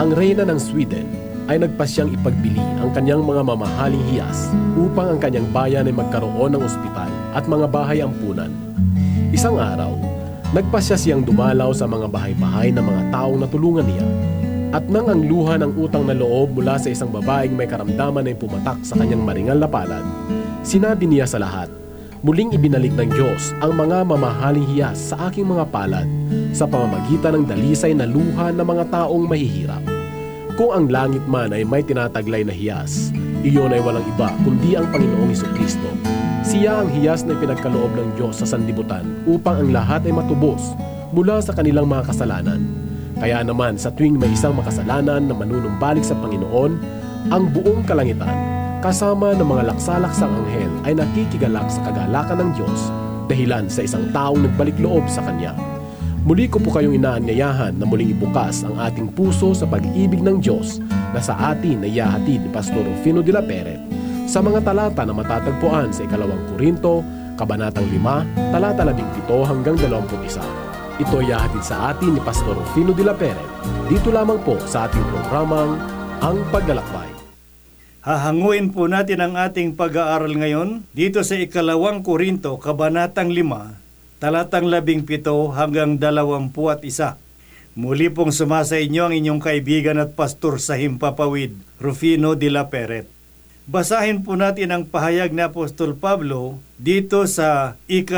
ang reyna ng Sweden ay nagpasyang ipagbili ang kanyang mga mamahaling hiyas upang ang kanyang bayan ay magkaroon ng ospital at mga bahay ampunan. Isang araw, nagpasya siyang dumalaw sa mga bahay-bahay ng mga taong natulungan niya. At nang ang luha ng utang na loob mula sa isang babaeng may karamdaman ay pumatak sa kanyang maringal na palad, sinabi niya sa lahat, "Muling ibinalik ng Diyos ang mga mamahaling hiyas sa aking mga palad sa pamamagitan ng dalisay na luha ng mga taong mahihirap. Kung ang langit man ay may tinataglay na hiyas, iyon ay walang iba kundi ang Panginoong Hesukristo. Siya ang hiyas na pinagkaloob ng Diyos sa sanlibutan upang ang lahat ay matubos mula sa kanilang mga kasalanan. Kaya naman sa tuwing may isang makasalanan na manunumbalik sa Panginoon, ang buong kalangitan kasama ng mga laksalaksang anghel ay nakikigalak sa kagalakan ng Diyos dahilan sa isang taong nagbalik loob sa Kanya. Muli ko po kayong inaanyayahan na muling ibukas ang ating puso sa pag-ibig ng Diyos na sa atin na ihahatid ni Pastor Rufino de la Peret sa mga talata na matatagpuan sa 2 Korinto, Kabanatang 5, talata 17 hanggang 21. Ito ay ihahatid sa atin ni Pastor Rufino de la Peret dito lamang po sa ating programang Ang Paglalakbay. Hahanguin po natin ang ating pag-aaral ngayon dito sa 2 Korinto, Kabanatang 5, talatang 17 hanggang 21. Muli pong sumasa inyo ang inyong kaibigan at pastor sa Himpapawid, Rufino de la Peret. Basahin po natin ang pahayag ni Apostol Pablo dito sa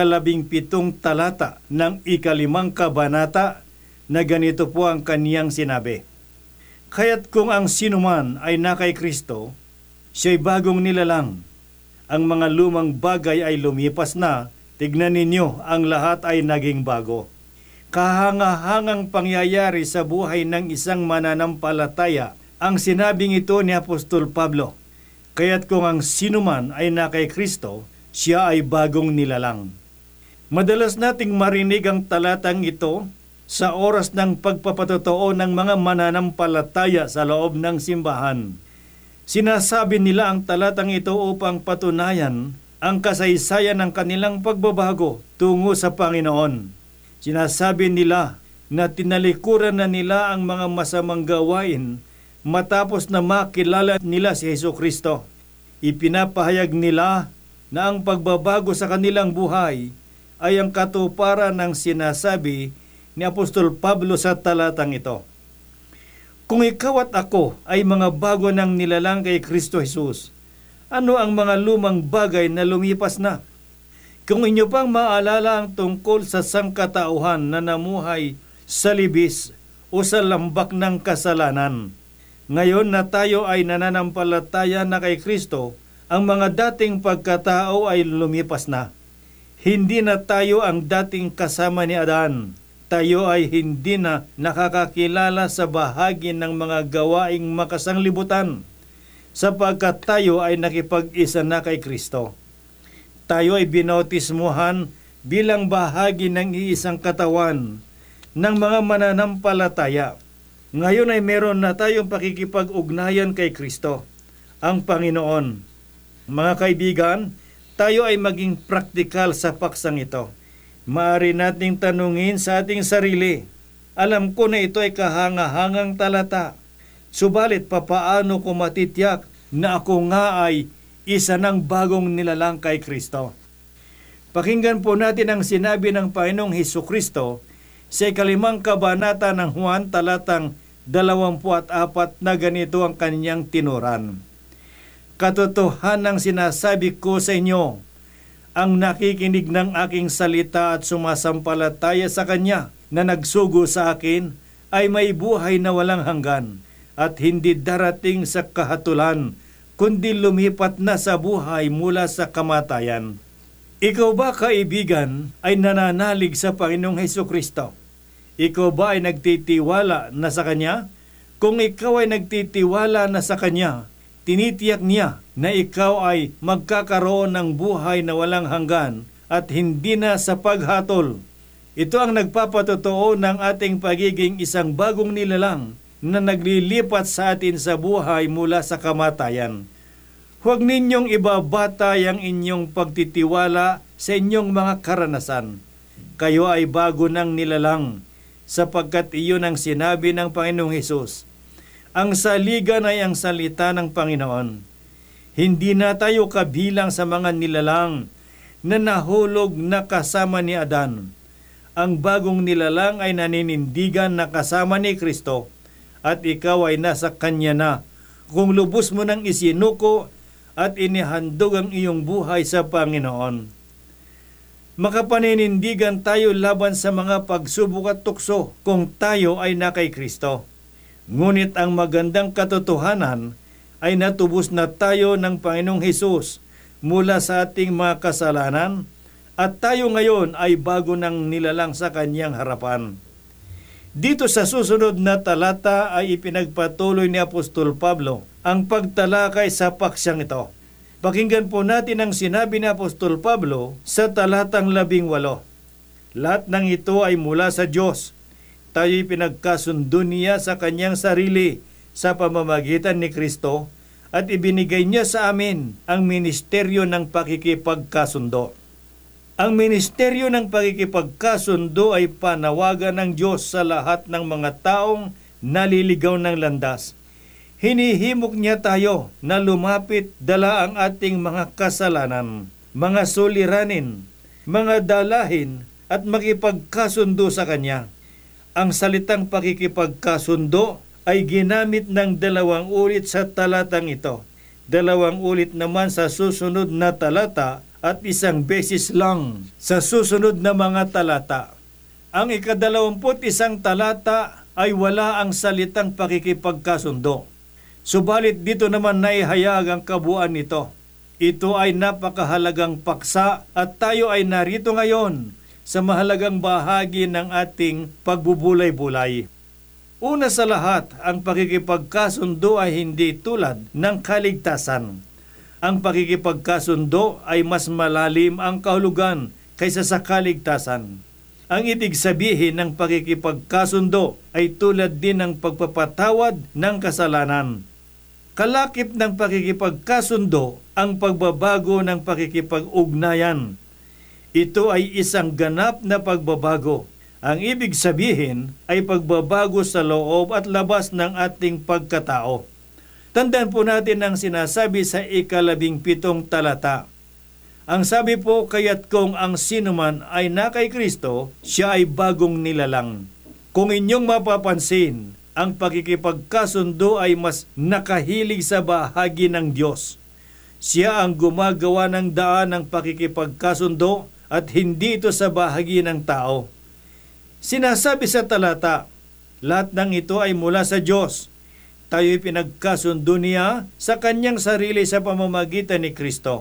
17 talata ng 5 kabanata na ganito po ang kaniyang sinabi. "Kaya't kung ang sinuman ay na kay Kristo, siya'y bagong nilalang. Ang mga lumang bagay ay lumipas na, tignan ninyo, ang lahat ay naging bago." Kahangahangang pangyayari sa buhay ng isang mananampalataya ang sinabing ito ni Apostol Pablo. Kaya't kung ang sinuman ay na kay Kristo, siya ay bagong nilalang. Madalas nating marinig ang talatang ito sa oras ng pagpapatotoo ng mga mananampalataya sa loob ng simbahan. Sinasabi nila ang talatang ito upang patunayan ang kasaysayan ng kanilang pagbabago tungo sa Panginoon. Sinasabi nila na tinalikuran na nila ang mga masamang gawain matapos na makilala nila si Hesukristo. Ipinapahayag nila na ang pagbabago sa kanilang buhay ay ang katuparan ng sinasabi ni Apostol Pablo sa talatang ito. Kung ikaw at ako ay mga bago ng nilalang kay Kristo Jesus, ano ang mga lumang bagay na lumipas na? Kung inyo pang maalala ang tungkol sa sangkatauhan na namuhay sa libis o sa lambak ng kasalanan, ngayon na tayo ay nananampalataya na kay Kristo, ang mga dating pagkatao ay lumipas na. Hindi na tayo ang dating kasama ni Adan. Tayo ay hindi na nakakakilala sa bahagi ng mga gawaing makasanglibutan, sapagkat tayo ay nakipag-isa na kay Kristo. Tayo ay binautismuhan bilang bahagi ng iisang katawan ng mga mananampalataya. Ngayon ay meron na tayong pakikipag-ugnayan kay Kristo, ang Panginoon. Mga kaibigan, tayo ay maging praktikal sa paksang ito. Maaari nating tanungin sa ating sarili, alam ko na ito ay kahangahangang talata, subalit papaano ko matitiyak na ako nga ay isa ng bagong nilalang kay Kristo? Pakinggan po natin ang sinabi ng Panginoong Hesukristo sa 5 kabanata ng Juan talatang 24 na ganito ang kanyang tinuran. "Katotohanang sinasabi ko sa inyo, ang nakikinig ng aking salita at sumasampalataya sa Kanya na nagsugo sa akin ay may buhay na walang hanggan at hindi darating sa kahatulan, kundi lumipat na sa buhay mula sa kamatayan." Ikaw ba, kaibigan, ay nananalig sa Panginoong Hesukristo? Ikaw ba ay nagtitiwala na sa Kanya? Kung ikaw ay nagtitiwala na sa Kanya, tinitiyak niya na ikaw ay magkakaroon ng buhay na walang hanggan at hindi na sa paghatol. Ito ang nagpapatotoo ng ating pagiging isang bagong nilalang na naglilipat sa atin sa buhay mula sa kamatayan. Huwag ninyong ibabatay ang inyong pagtitiwala sa inyong mga karanasan. Kayo ay bago ng nilalang, sapagkat iyon ang sinabi ng Panginoong Hesus. Ang saligan ay ang salita ng Panginoon. Hindi na tayo kabilang sa mga nilalang na nahulog na kasama ni Adan. Ang bagong nilalang ay naninindigan na kasama ni Kristo at ikaw ay nasa Kanya na kung lubos mo nang isinuko at inihandog ang iyong buhay sa Panginoon. Makapaninindigan tayo laban sa mga pagsubok at tukso kung tayo ay na kay Kristo. Ngunit ang magandang katotohanan ay natubos na tayo ng Panginoong Hesus mula sa ating mga kasalanan at tayo ngayon ay bago nang nilalang sa Kanyang harapan. Dito sa susunod na talata ay ipinagpatuloy ni Apostol Pablo ang pagtalakay sa paksyang ito. Pakinggan po natin ang sinabi ni Apostol Pablo sa talatang 18. Lahat ng ito ay mula sa Diyos. Tayo'y pinagkasundo niya sa Kanyang sarili sa pamamagitan ni Kristo at ibinigay niya sa amin ang ministeryo ng pakikipagkasundo. Ang ministeryo ng pakikipagkasundo ay panawagan ng Diyos sa lahat ng mga taong naliligaw ng landas. Hinihimok niya tayo na lumapit dala ang ating mga kasalanan, mga suliranin, mga dalahin at makipagkasundo sa Kanya. Ang salitang pakikipagkasundo ay ginamit ng 2 ulit sa talatang ito, 2 ulit naman sa susunod na talata at 1 beses lang sa susunod na mga talata. Ang 21 talata ay wala ang salitang pakikipagkasundo. Subalit dito naman naihayag ang kabuuan nito. Ito ay napakahalagang paksa at tayo ay narito ngayon sa mahalagang bahagi ng ating pagbubulay-bulay. Una sa lahat, ang pakikipagkasundo ay hindi tulad ng kaligtasan. Ang pakikipagkasundo ay mas malalim ang kahulugan kaysa sa kaligtasan. Ang ibig sabihin ng pakikipagkasundo ay tulad din ng pagpapatawad ng kasalanan. Kalakip ng pakikipagkasundo ang pagbabago ng pakikipag-ugnayan. Ito ay isang ganap na pagbabago. Ang ibig sabihin ay pagbabago sa loob at labas ng ating pagkatao. Tandaan po natin ang sinasabi sa 17 talata. Ang sabi po, kaya't kung ang sinuman ay na kay Kristo, siya ay bagong nilalang. Kung inyong mapapansin, ang pakikipagkasundo ay mas nakahilig sa bahagi ng Diyos. Siya ang gumagawa ng daan ng pakikipagkasundo at hindi ito sa bahagi ng tao. Sinasabi sa talata, lahat ng ito ay mula sa Diyos. Tayo'y pinagkasundo niya sa Kanyang sarili sa pamamagitan ni Kristo.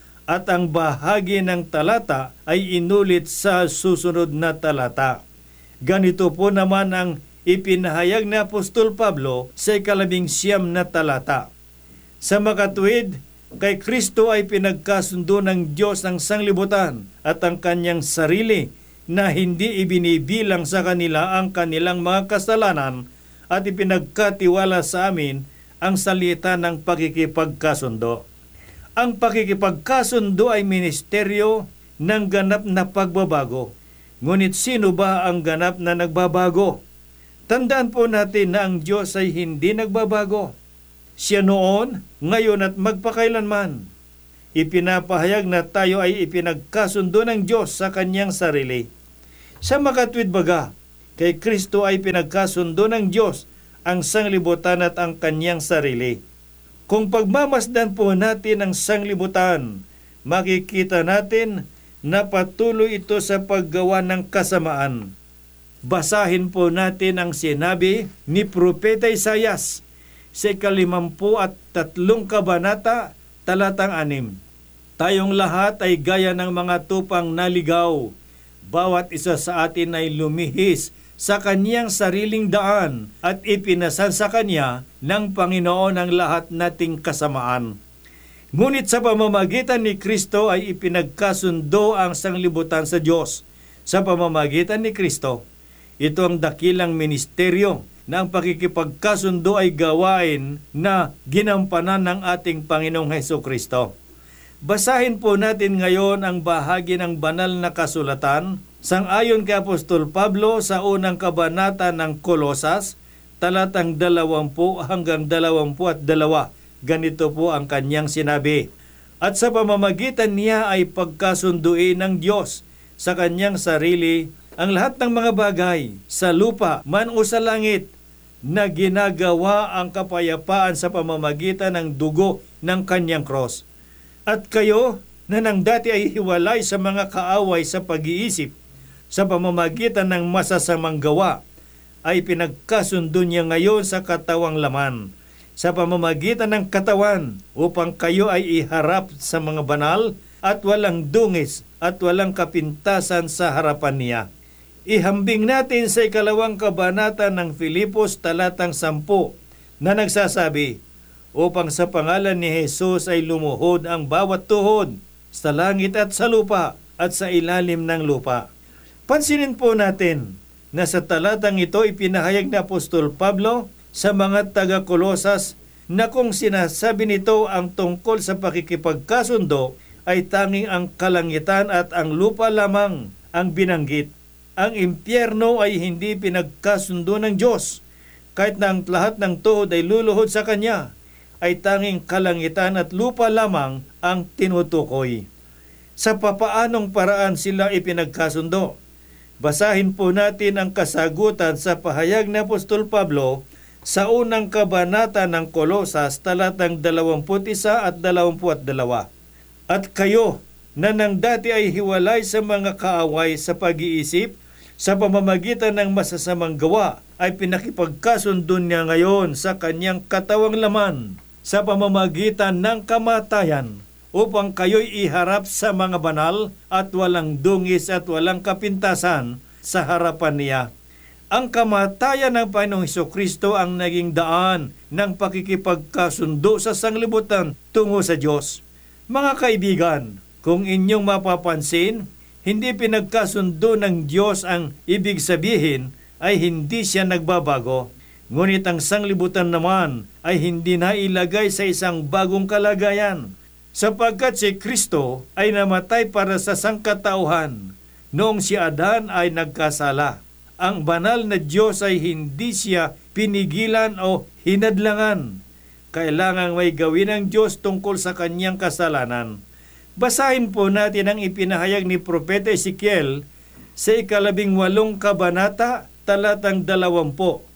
At ang bahagi ng talata ay inulit sa susunod na talata. Ganito po naman ang ipinahayag ni Apostol Pablo sa 19 na talata. Sa makatuwid, kay Kristo ay pinagkasundo ng Diyos ang sanglibutan at ang Kanyang sarili na hindi ibinibilang sa kanila ang kanilang mga kasalanan at ipinagkatiwala sa amin ang salita ng pakikipagkasundo. Ang pakikipagkasundo ay ministeryo ng ganap na pagbabago. Ngunit sino ba ang ganap na nagbabago? Tandaan po natin na ang Diyos ay hindi nagbabago. Siya noon, ngayon at magpakailanman. Ipinapahayag na tayo ay ipinagkasundo ng Diyos sa Kanyang sarili. Sa makatwid baga, kay Kristo ay pinagkasundo ng Diyos ang sanglibutan at ang Kanyang sarili. Kung pagmamasdan po natin ang sanglibutan, makikita natin na patuloy ito sa paggawa ng kasamaan. Basahin po natin ang sinabi ni Propeta Isaias sa 53 kabanata, talatang 6. Tayong lahat ay gaya ng mga tupang naligaw. Bawat isa sa atin ay lumihis sa kaniyang sariling daan at ipinasal sa Kanya ng Panginoon ang lahat nating kasamaan. Ngunit sa pamamagitan ni Kristo ay ipinagkasundo ang sanglibutan sa Diyos. Sa pamamagitan ni Kristo, ito ang dakilang ministeryo na ang pakikipagkasundo ay gawain na ginampanan ng ating Panginoong Hesukristo. Basahin po natin ngayon ang bahagi ng banal na kasulatan sang-ayon kay Apostol Pablo sa unang kabanata ng Kolosas, talatang 20 hanggang 22. Ganito po ang kanyang sinabi. At sa pamamagitan niya ay pagkasunduin ng Diyos sa kanyang sarili ang lahat ng mga bagay sa lupa man o sa langit na ginagawa ang kapayapaan sa pamamagitan ng dugo ng kanyang cross. At kayo na nang dati ay hiwalay sa mga kaaway sa pag-iisip sa pamamagitan ng masasamang gawa, ay pinagkasundo niya ngayon sa katawang laman sa pamamagitan ng katawan upang kayo ay iharap sa mga banal at walang dungis at walang kapintasan sa harapan niya. Ihambing natin sa 2 kabanata ng Filipos talatang 10 na nagsasabi, upang sa pangalan ni Jesus ay lumuhod ang bawat tuhod sa langit at sa lupa at sa ilalim ng lupa. Pansinin po natin na sa talatang ito ipinahayag ni Apostol Pablo sa mga taga-Kolosas na kung sinasabi nito ang tungkol sa pakikipagkasundo ay tanging ang kalangitan at ang lupa lamang ang binanggit. Ang impyerno ay hindi pinagkasundo ng Diyos. Kahit na ang lahat ng tuhod ay luluhod sa Kanya, ay tanging kalangitan at lupa lamang ang tinutukoy. Sa papaanong paraan sila ipinagkasundo? Basahin po natin ang kasagutan sa pahayag ni Apostol Pablo sa unang kabanata ng Kolosas talatang 21 at 22. At kayo na nang dati ay hiwalay sa mga kaaway sa pag-iisip, sa pamamagitan ng masasamang gawa, ay pinakipagkasundo niya ngayon sa kanyang katawang laman sa pamamagitan ng kamatayan, upang kayo'y iharap sa mga banal at walang dungis at walang kapintasan sa harapan niya. Ang kamatayan ng Panginoong Hesukristo ang naging daan ng pakikipagkasundo sa sanglibutan tungo sa Diyos. Mga kaibigan, kung inyong mapapansin, hindi pinagkasundo ng Diyos ang ibig sabihin ay hindi siya nagbabago. Ngunit ang sanglibutan naman ay hindi na ilagay sa isang bagong kalagayan, sapagkat si Kristo ay namatay para sa sangkatauhan noong si Adan ay nagkasala. Ang banal na Diyos ay hindi siya pinigilan o hinadlangan. Kailangang may gawin ng Diyos tungkol sa kanyang kasalanan. Basahin po natin ang ipinahayag ni Propeta Ezekiel sa 18 kabanata talatang 20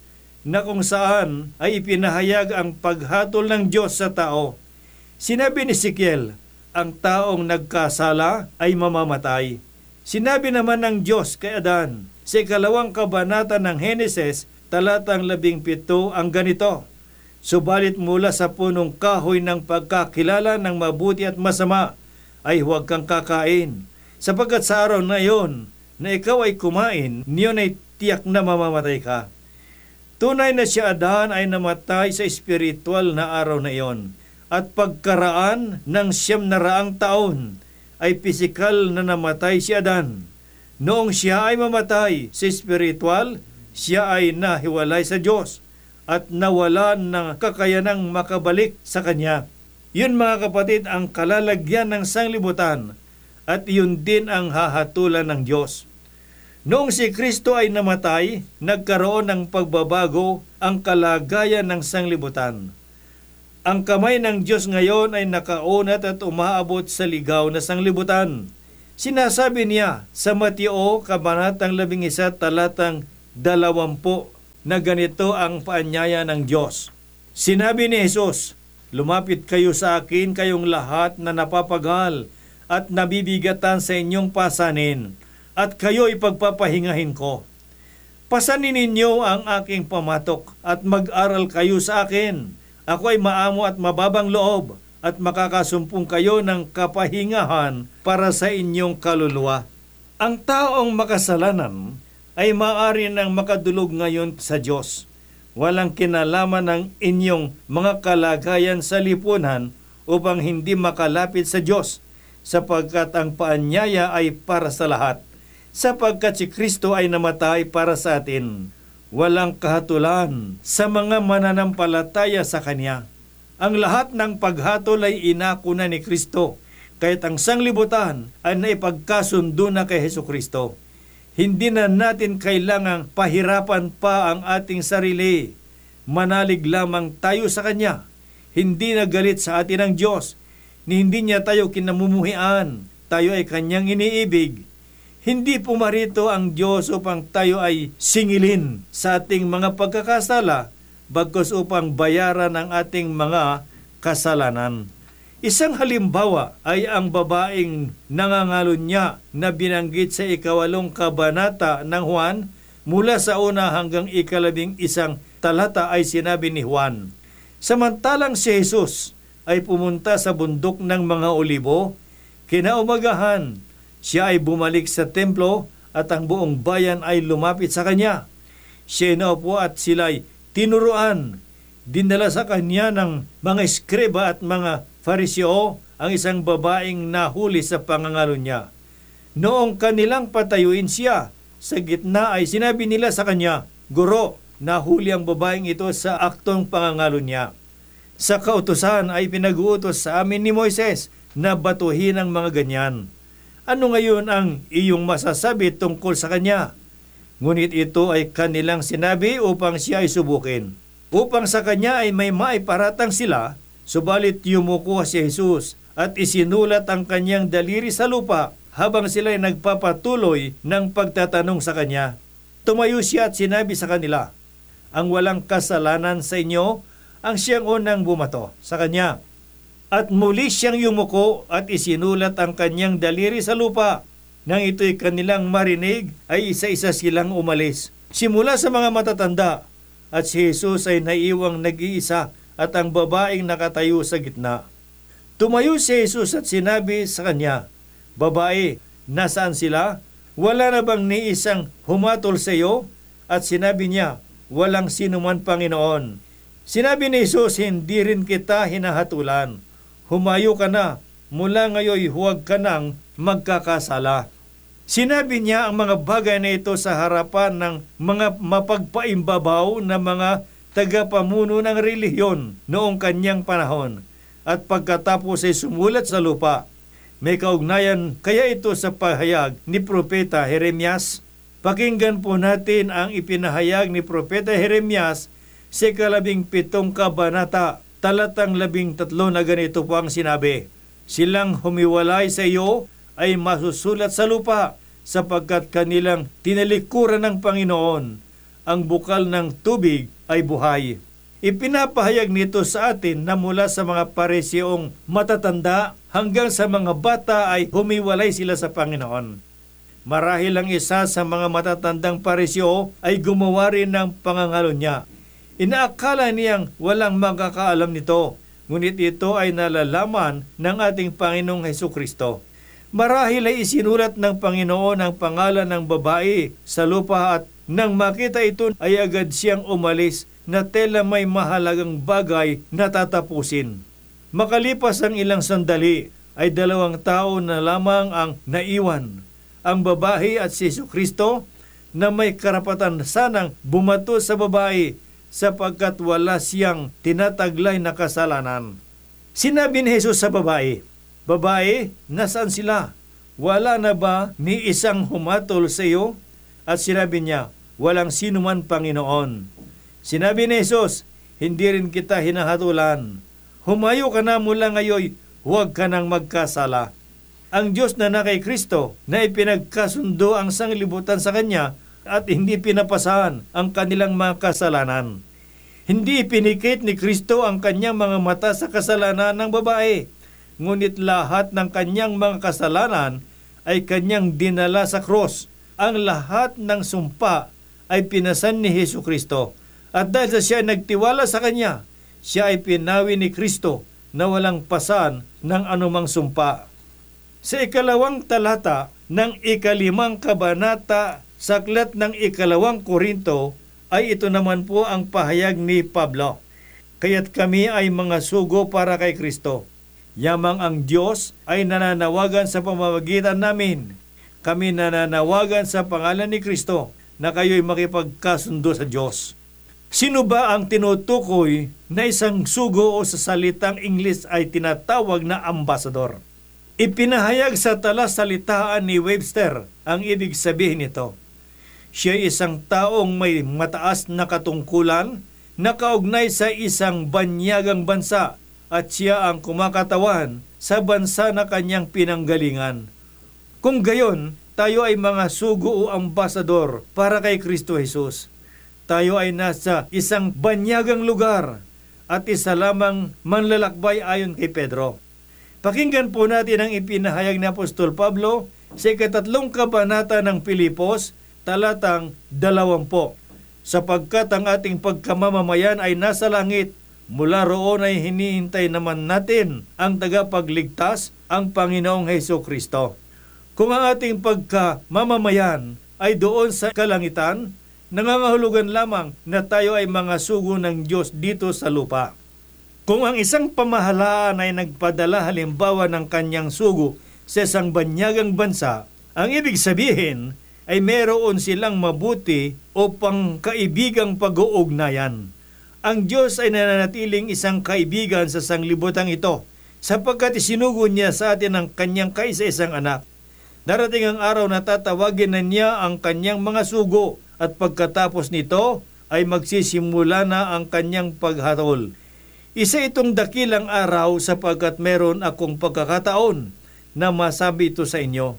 na kung saan ay ipinahayag ang paghatol ng Diyos sa tao. Sinabi ni Ezekiel, ang taong nagkasala ay mamamatay. Sinabi naman ng Diyos kay Adan sa 2 kabanata ng Heneses talatang 17 ang ganito, subalit mula sa punong kahoy ng pagkakilala ng mabuti at masama ay huwag kang kakain, sapagkat sa araw na iyon na ikaw ay kumain, niyon ay tiyak na mamamatay ka. Tunay na si Adan ay namatay sa espiritual na araw na iyon, at pagkaraan ng 900 taon ay pisikal na namatay si Adan. Noong siya ay mamatay sa espiritual, siya ay nahiwalay sa Diyos at nawalan ng kakayanang makabalik sa Kanya. Yun mga kapatid ang kalalagyan ng sanglibutan at yun din ang hahatulan ng Diyos. Noong si Kristo ay namatay, nagkaroon ng pagbabago ang kalagayan ng sanglibutan. Ang kamay ng Diyos ngayon ay nakaunat at umaabot sa ligaw na sanglibutan. Sinasabi niya sa Mateo kabanatang 11 talatang 20 na ganito ang paanyaya ng Diyos. Sinabi ni Jesus, lumapit kayo sa akin kayong lahat na napapagal at nabibigatan sa inyong pasanin, at kayo ipagpapahingahin ko. Pasanin ninyo ang aking pamatok at mag-aral kayo sa akin. Ako ay maamo at mababang loob at makakasumpong kayo ng kapahingahan para sa inyong kaluluwa. Ang taong makasalanan ay maaari nang makadulog ngayon sa Diyos. Walang kinalaman ng inyong mga kalagayan sa lipunan upang hindi makalapit sa Diyos, sapagkat ang paanyaya ay para sa lahat. Sapagkat si Kristo ay namatay para sa atin. Walang kahatulan sa mga mananampalataya sa Kanya. Ang lahat ng paghatol ay inako na ni Kristo, kahit ang sanglibutan ay naipagkasundo na kay Hesukristo. Hindi na natin kailangang pahirapan pa ang ating sarili manalig lamang tayo sa Kanya. Hindi nagalit sa atin ang Diyos, ni hindi niya tayo kinamumuhian. Tayo ay Kanyang iniibig. Hindi pumarito ang Diyos upang tayo ay singilin sa ating mga pagkakasala, bagkus upang bayaran ang ating mga kasalanan. Isang halimbawa ay ang babaeng nangangalon niya na binanggit sa 8 kabanata ng Juan, mula sa una hanggang 11 talata ay sinabi ni Juan. Samantalang si Jesus ay pumunta sa bundok ng mga Olibo, kinaumagahan, siya ay bumalik sa templo at ang buong bayan ay lumapit sa kanya. Siya ay naupo at sila ay tinuruan. Dinala sa kanya ng mga eskreba at mga Fariseo ang isang babaeng nahuli sa pangangalo niya. Noong kanilang patayuin siya, sa gitna ay sinabi nila sa kanya, "Guro, nahuli ang babaeng ito sa aktong pangangalo niya. Sa kautusan ay pinag-uutos sa amin ni Moises na batuhin ang mga ganyan. Ano ngayon ang iyong masasabi tungkol sa kanya?" Ngunit ito ay kanilang sinabi upang siya ay subukin. Upang sa kanya ay may maiparatang sila, subalit yumuko si Jesus at isinulat ang kanyang daliri sa lupa habang sila ay nagpapatuloy ng pagtatanong sa kanya. Tumayo siya at sinabi sa kanila, "Ang walang kasalanan sa inyo ang siyang unang bumato sa kanya." At muli siyang yumuko at isinulat ang kanyang daliri sa lupa. Nang ito'y kanilang marinig, ay isa-isa silang umalis, simula sa mga matatanda, at si Jesus ay naiwang nag-iisa at ang babaeng nakatayo sa gitna. Tumayo si Jesus at sinabi sa kanya, "Babae, nasaan sila? Wala na bang ni isang humatol sa iyo?" At sinabi niya, "Walang sinuman, Panginoon." Sinabi ni Jesus, "Hindi rin kita hinahatulan. Humayo ka na, mula ngayon huwag ka nang magkakasala." Sinabi niya ang mga bagay na ito sa harapan ng mga mapagpaimbabaw na mga tagapamuno ng relihiyon noong kanyang panahon. At pagkatapos ay sumulat sa lupa. May kaugnayan kaya ito sa pahayag ni Propeta Jeremias? Pakinggan po natin ang ipinahayag ni Propeta Jeremias sa 17 kabanata, talatang 13 na ganito po ang sinabi, "Silang humiwalay sa iyo ay masusulat sa lupa, sapagkat kanilang tinalikuran ng Panginoon. Ang bukal ng tubig ay buhay." Ipinapahayag nito sa atin na mula sa mga Pariseong matatanda hanggang sa mga bata ay humiwalay sila sa Panginoon. Marahil ang isa sa mga matatandang Pariseo ay gumawa rin ng pangangalo niya. Inaakala niyang walang makakaalam nito, ngunit ito ay nalalaman ng ating Panginoong Hesukristo. Marahil ay isinulat ng Panginoon ang pangalan ng babae sa lupa at nang makita ito ay agad siyang umalis na tela may mahalagang bagay na tatapusin. Makalipas ang ilang sandali ay 2 tao na lamang ang naiwan, ang babae at si Jesucristo, na may karapatan sanang bumato sa babae sapagkat wala siyang tinataglay na kasalanan. Sinabi ni Jesus sa babae, "Babae, nasaan sila? Wala na ba ni isang humatol sa iyo?" At sinabi niya, "Walang sinuman, Panginoon." Sinabi ni Jesus, "Hindi rin kita hinahatulan. Humayo ka na, mula ngayon, huwag ka nang magkasala." Ang Diyos na kay Kristo na ipinagkasundo ang sanglibutan sa Kanya at hindi pinapasahan ang kanilang mga kasalanan. Hindi pinikit ni Kristo ang kanyang mga mata sa kasalanan ng babae, ngunit lahat ng kanyang mga kasalanan ay kanyang dinala sa krus. Ang lahat ng sumpa ay pinasan ni Jesucristo. At dahil sa siya ay nagtiwala sa kanya, siya ay pinawi ni Kristo na walang pasan ng anumang sumpa. Sa 2 talata ng 5 kabanata sa aklat ng 2 Korinto ay ito naman po ang pahayag ni Pablo. "Kaya't kami ay mga sugo para kay Kristo. Yamang ang Diyos ay nananawagan sa pamamagitan namin. Kami nananawagan sa pangalan ni Kristo na kayo'y makipagkasundo sa Diyos." Sino ba ang tinutukoy na isang sugo o sa salitang Ingles ay tinatawag na ambasador? Ipinahayag sa talasalitaan ni Webster ang ibig sabihin nito. Siya ay isang taong may mataas na katungkulan nakaugnay sa isang banyagang bansa at siya ang kumakatawan sa bansa na kanyang pinanggalingan. Kung gayon, tayo ay mga sugo o ambasador para kay Kristo Jesus. Tayo ay nasa isang banyagang lugar at isa lamang manlalakbay ayon kay Pedro. Pakinggan po natin ang ipinahayag ni Apostol Pablo sa 3 kabanata ng Pilipos, talatang 20. Sapagkat ang ating pagkamamamayan ay nasa langit, mula roon ay hinihintay naman natin ang tagapagligtas, ang Panginoong Hesukristo. Kung ang ating pagkamamamayan ay doon sa kalangitan, nangangahulugan lamang na tayo ay mga sugo ng Diyos dito sa lupa. Kung ang isang pamahalaan ay nagpadala halimbawa ng kanyang sugo sa isang banyagang bansa, ang ibig sabihin ay meron silang mabuti o pangkaibigang pag-uugnayan. Ang Diyos ay nananatiling isang kaibigan sa sanglibutang ito sapagkat isinugo niya sa atin ang kanyang kaisa-isang anak. Darating ang araw na tatawagin na niya ang kanyang mga sugo at pagkatapos nito ay magsisimula na ang kanyang paghatol. Isa itong dakilang araw sapagkat meron akong pagkakataon na masabi ito sa inyo.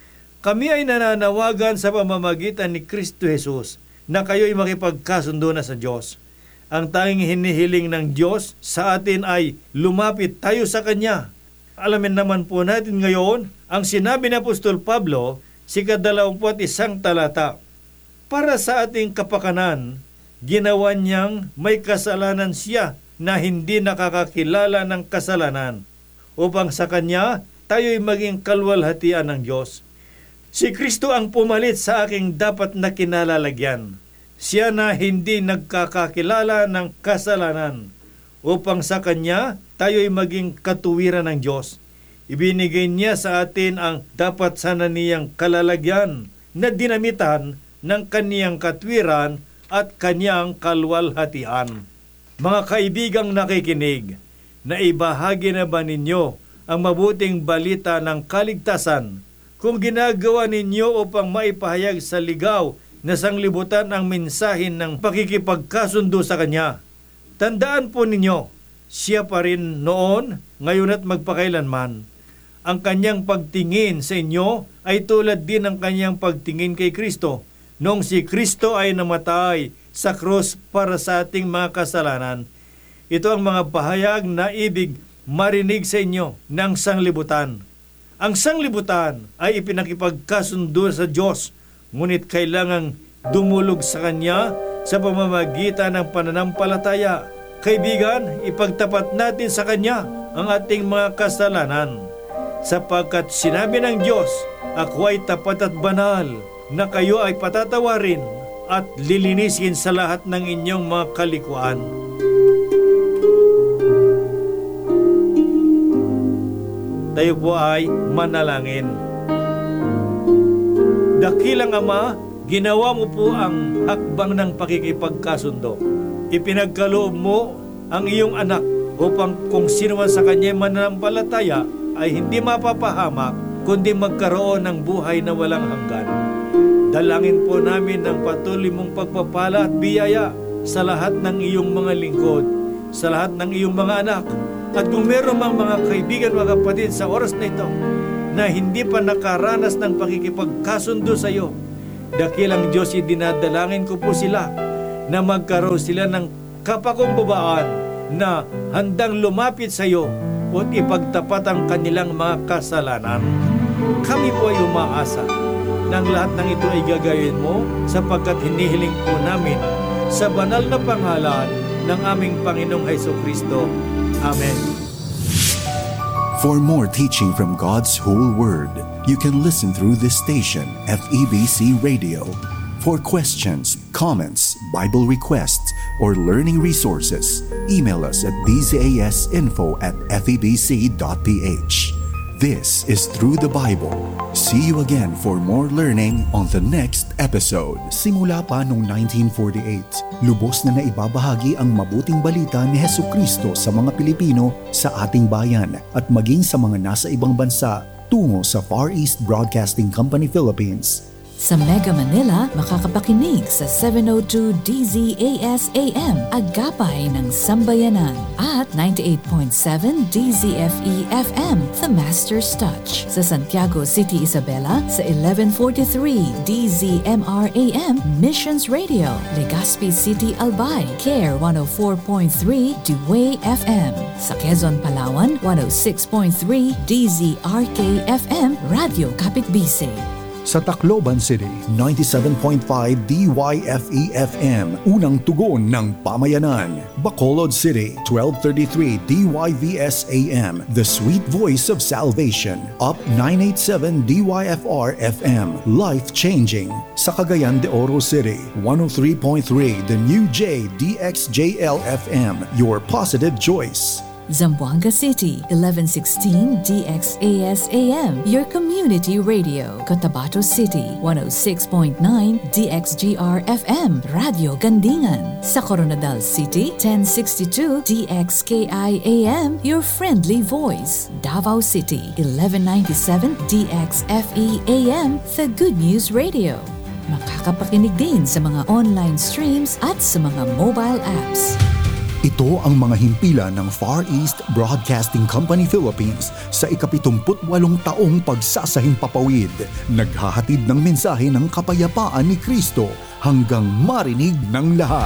Kami ay nananawagan sa pamamagitan ni Kristo Jesus na kayo'y makipagkasundo na sa Diyos. Ang tanging hinihiling ng Diyos sa atin ay lumapit tayo sa Kanya. Alamin naman po natin ngayon ang sinabi ni Apostol Pablo sa 21 talata. Para sa ating kapakanan, ginawa niyang may kasalanan siya na hindi nakakakilala ng kasalanan, upang sa Kanya tayo'y maging kalwalhatian ng Diyos. Si Kristo ang pumalit sa aking dapat na kinalalagyan. Siya na hindi nagkakakilala ng kasalanan, upang sa Kanya tayo'y maging katuwiran ng Diyos. Ibinigay niya sa atin ang dapat sana niyang kalalagyan na dinamitan ng kaniyang katwiran at kaniyang kalwalhatian. Mga kaibigang nakikinig, naibahagi na ba ninyo ang mabuting balita ng kaligtasan kung ginagawa ninyo upang maipahayag sa ligaw na sanglibutan ang mensahe ng pakikipagkasundo sa Kanya? Tandaan po ninyo, siya pa rin noon, ngayon at magpakailanman. Ang Kanyang pagtingin sa inyo ay tulad din ng Kanyang pagtingin kay Kristo, noong si Kristo ay namatay sa krus para sa ating mga kasalanan. Ito ang mga pahayag na ibig marinig sa inyo ng sanglibutan. Ang sanglibutan ay ipinakipagkasundo sa Diyos, ngunit kailangang dumulog sa Kanya sa pamamagitan ng pananampalataya. Kaibigan, ipagtapat natin sa Kanya ang ating mga kasalanan, sapagkat sinabi ng Diyos, ako ay tapat at banal, na kayo ay patatawarin at lilinisin sa lahat ng inyong mga kalikuan. Tayo po ay manalangin. Dakilang Ama, ginawa mo po ang hakbang ng pakikipagkasundo. Ipinagkaloob mo ang iyong anak upang kung sino man sa kanya mananampalataya ay hindi mapapahamak, kundi magkaroon ng buhay na walang hanggan. Dalangin po namin ng patuloy mong pagpapala at biyaya sa lahat ng iyong mga lingkod, sa lahat ng iyong mga anak. At kung meron mang mga kaibigan, mga kapatid sa oras na ito na hindi pa nakaranas ng pakikipagkasundo sa iyo, dakilang Diyos, dinadalangin ko po sila na magkaroon sila ng kapakumbabaan na handang lumapit sa iyo at ipagtapat ang kanilang mga kasalanan. Kami po ay umaasa na ang lahat ng ito ay gagawin mo sapagkat hinihiling po namin sa banal na pangalan ng aming Panginoong Hesukristo. Amen. For more teaching from God's whole Word, you can listen through this station, FEBC Radio. For questions, comments, Bible requests, or learning resources, email us at bzasinfo@febc.ph. This is Through the Bible. See you again for more learning on the next episode. Simula pa noong 1948, lubos na naibabahagi ang mabuting balita ni Hesukristo sa mga Pilipino sa ating bayan at maging sa mga nasa ibang bansa tungo sa Far East Broadcasting Company Philippines. Sa Mega Manila, makakapakinig sa 702 DZAS AM, Agapay ng Sambayanan, at 98.7 DZFE FM, The Master's Touch. Sa Santiago City, Isabela, sa 1143 DZMR AM, Missions Radio. Legazpi City, Albay, CARE 104.3 Dewey FM. Sa Quezon, Palawan, 106.3 DZRK FM, Radio Kapitbise. Sa Tacloban City, 97.5 DYFE-FM, unang tugon ng pamayanan. Bacolod City, 1233 DYVS-AM, the sweet voice of salvation. Up 987 DYFR-FM, life-changing. Sa Cagayan de Oro City, 103.3 The New J DXJL-FM, your positive choice. Zamboanga City, 1116 DXAS-AM, your community radio. Cotabato City, 106.9 DXGR-FM, Radio Gandingan. Sa Coronadal City, 1062 DXKI-AM, your friendly voice. Davao City, 1197 DXFE-AM, the Good News Radio. Makakapakinig din sa mga online streams at sa mga mobile apps. Ito ang mga himpilan ng Far East Broadcasting Company Philippines sa ika-78 taong pagsasahing papawid. Naghahatid ng mensahe ng kapayapaan ni Kristo hanggang marinig ng lahat.